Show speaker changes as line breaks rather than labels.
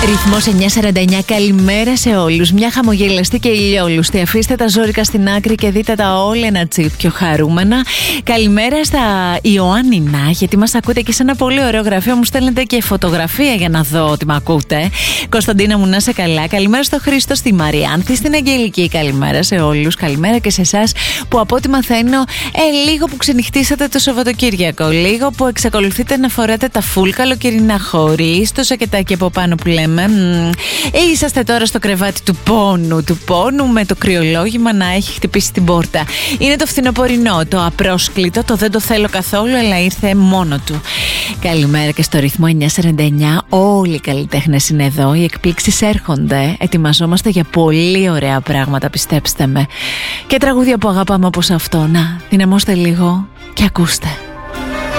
Ρυθμός 949, καλημέρα σε όλους. Μια χαμογελαστή και ηλιόλουστη. Αφήστε τα ζόρικα στην άκρη και δείτε τα όλα ένα τσιπ πιο χαρούμενα. Καλημέρα στα Ιωάννινα, γιατί μας ακούτε και σε ένα πολύ ωραίο γραφείο. Μου στέλνετε και φωτογραφία για να δω ότι με ακούτε. Κωνσταντίνα μου, να είσαι καλά. Καλημέρα στο Χρήστο, στη Μαριάνθη, στην Αγγελική. Καλημέρα σε όλους. Καλημέρα και σε εσάς που από ό,τι μαθαίνω, λίγο που ξενυχτήσατε το Σαββατοκύριακο. Λίγο που εξακολουθείτε να φοράτε τα φουλ καλοκαιρινά χωρίς το σακετάκι από πάνω που λέμε. Είσαστε τώρα στο κρεβάτι του πόνου με το κρυολόγημα να έχει χτυπήσει την πόρτα. Είναι το φθινοπορεινό, το απρόσκλητο, το δεν το θέλω καθόλου, αλλά ήρθε μόνο του. Καλημέρα και στο ρυθμό 949. Όλοι οι καλλιτέχνες είναι εδώ, οι εκπλήξεις έρχονται. Ετοιμαζόμαστε για πολύ ωραία πράγματα, πιστέψτε με. Και τραγούδια που αγαπάμε όπως αυτό. Να, δυναμώστε λίγο και ακούστε.